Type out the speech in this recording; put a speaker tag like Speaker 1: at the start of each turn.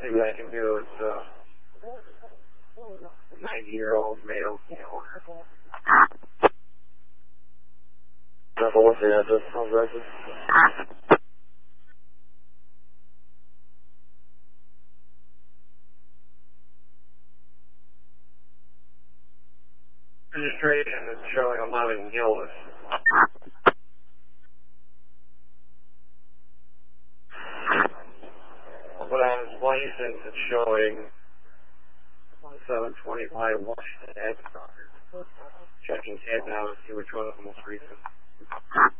Speaker 1: thing I can do is 90-year-old male. What's the address? How's that? Registration is showing 11 Gillis. But on his license, it's showing 725 Washington Avenue. Checking tab now to see which one is the most recent.